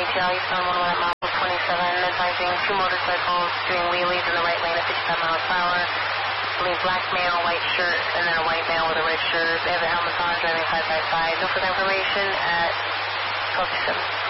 ATL, Eastbound 11 at miles 27, advising two motorcycles doing wheelies in the right lane at 55 miles per hour. I believe black male, white shirt, and then a white male with a red shirt. They have their helmets on, driving side by side. No further information at 1227.